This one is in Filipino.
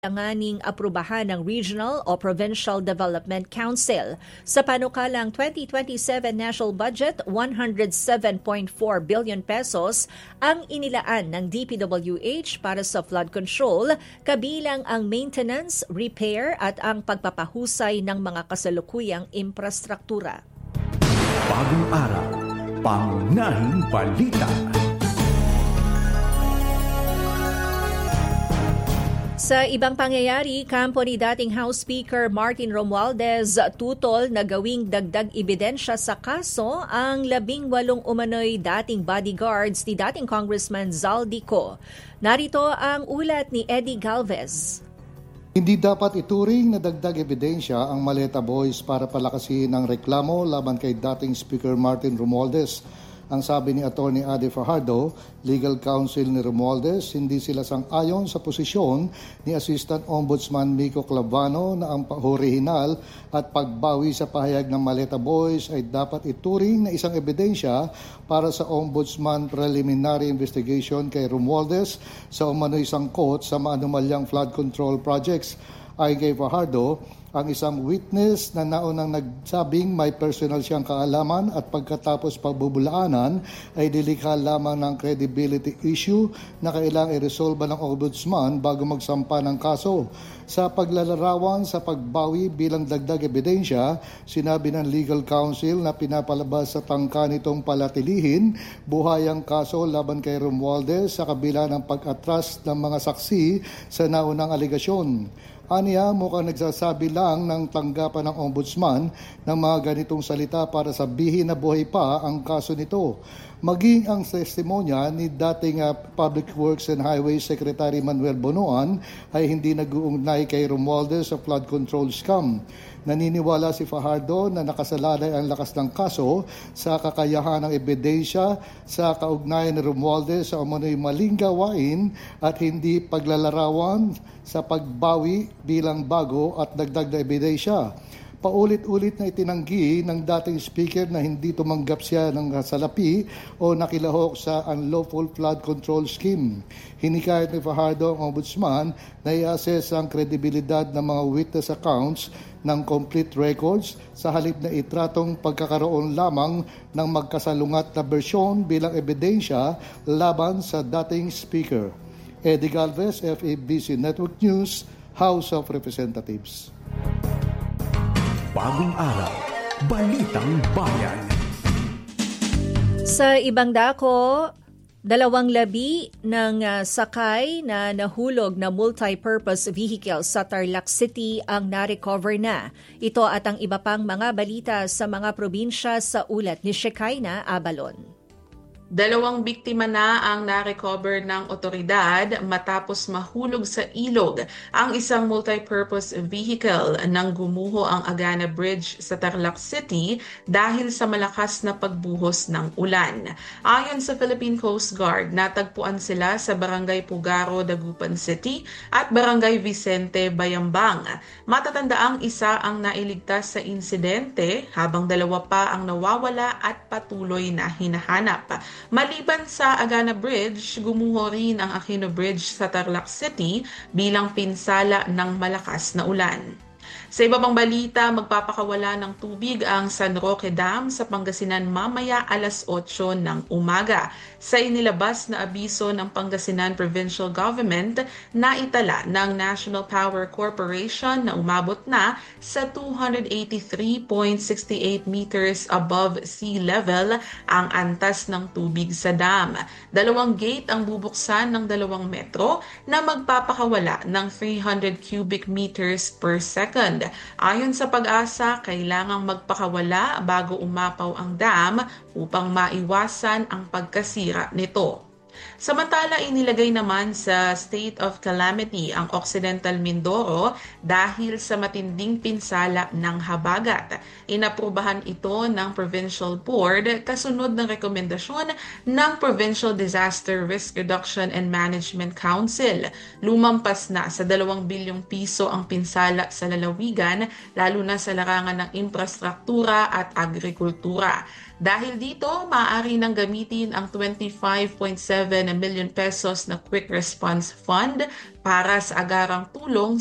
Kailanganing aprubahan ng Regional o Provincial Development Council. Sa panukalang 2027 national budget, 107.4 billion pesos ang inilaan ng DPWH para sa flood control, kabilang ang maintenance, repair at ang pagpapahusay ng mga kasalukuyang infrastruktura. Bagong araw, pangunahing balita. Sa ibang pangyayari, kampo ni dating House Speaker Martin Romualdez tutol na gawing dagdag ebidensya sa kaso ang 18 umano'y dating bodyguards ni dating Congressman Zaldico. Narito ang ulat ni Eddie Galvez. Hindi dapat ituring na dagdag ebidensya ang Maleta Boys para palakasin ang reklamo laban kay dating Speaker Martin Romualdez. Ang sabi ni Atty. Ade Fajardo, legal counsel ni Romualdez, hindi sila sang-ayon sa posisyon ni Assistant Ombudsman Mico Clavano na ang orihinal at pagbawi sa pahayag ng Maleta Boys ay dapat ituring na isang ebidensya para sa Ombudsman Preliminary Investigation kay Romualdez sa umano'y sangkot sa maanumalyang flood control projects. Ayon kay Fajardo, ang isang witness na naunang nagsabing may personal siyang kaalaman at pagkatapos pagbubulaanan ay dilikha lamang ng credibility issue na kailangang iresolba ng ombudsman bago magsampa ng kaso. Sa paglalarawan sa pagbawi bilang dagdag ebidensya, sinabi ng legal counsel na pinapalabas sa tangka nitong palatilihin buhay ang kaso laban kay Romualdez sa kabila ng pag-atras ng mga saksi sa naunang aligasyon. Aniya, mukhang nagsasabi lang ng tanggapan ng ombudsman ng mga ganitong salita para sabihin na buhay pa ang kaso nito. Maging ang testimonya ni dating Public Works and Highways Secretary Manuel Bonoan ay hindi nag-uugnay kay Romualdez sa flood control scam. Naniniwala si Fajardo na nakasalalay ang lakas ng kaso sa kakayahan ng ebidensya sa kaugnayan ni Romualdez sa umano'y maling gawain at hindi paglalarawan sa pagbawi bilang bago at dagdag na ebidensya. Paulit-ulit na itinanggi ng dating speaker na hindi tumanggap siya ng salapi o nakilahok sa unlawful flood control scheme. Hinikayat ni Fajardo ang ombudsman na i-assess ang kredibilidad ng mga witness accounts ng complete records sa halip na itratong pagkakaroon lamang ng magkasalungat na bersyon bilang ebidensya laban sa dating speaker. Eddie Galvez, FABC Network News, House of Representatives. Bagong araw, Balitang Bayan. Sa ibang dako, 2 labi ng sakay na nahulog na multi-purpose vehicle sa Tarlac City ang na-recover na. Ito at ang iba pang mga balita sa mga probinsya sa ulat ni Shekinah Abalon. 2 biktima na ang na-recover ng otoridad matapos mahulog sa ilog ang isang multi-purpose vehicle nang gumuho ang Agana Bridge sa Tarlac City dahil sa malakas na pagbuhos ng ulan. Ayon sa Philippine Coast Guard, natagpuan sila sa Barangay Pugaro, Dagupan City at Barangay Vicente, Bayambang. Matatandaang isa ang nailigtas sa insidente habang 2 pa ang nawawala at patuloy na hinahanap. Maliban sa Agana Bridge, gumuho rin ang Aquino Bridge sa Tarlac City bilang pinsala ng malakas na ulan. Sa iba pang balita, magpapakawala ng tubig ang San Roque Dam sa Pangasinan mamaya alas 8 ng umaga. Sa inilabas na abiso ng Pangasinan Provincial Government na itala ng National Power Corporation na umabot na sa 283.68 meters above sea level ang antas ng tubig sa dam. 2 gate ang bubuksan ng 2 metro na magpapakawala ng 300 cubic meters per second. Ayon sa Pag-asa, kailangang magpakawala bago umapaw ang dam upang maiwasan ang pagkasira nito. Samantala, inilagay naman sa state of calamity ang Occidental Mindoro dahil sa matinding pinsala ng habagat. Inaprubahan ito ng Provincial Board kasunod ng rekomendasyon ng Provincial Disaster Risk Reduction and Management Council. Lumampas na sa 2 bilyong piso ang pinsala sa lalawigan, lalo na sa larangan ng infrastruktura at agrikultura. Dahil dito, maaari nang gamitin ang 25.7 million pesos na Quick Response Fund para sa agarang tulong